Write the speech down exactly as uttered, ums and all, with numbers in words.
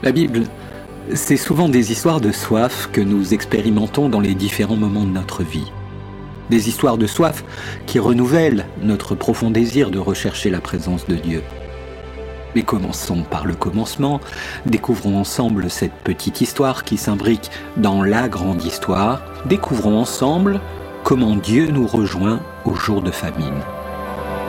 La Bible, c'est souvent des histoires de soif que nous expérimentons dans les différents moments de notre vie. Des histoires de soif qui renouvellent notre profond désir de rechercher la présence de Dieu. Mais commençons par le commencement, découvrons ensemble cette petite histoire qui s'imbrique dans la grande histoire, découvrons ensemble comment Dieu nous rejoint au jour de famine.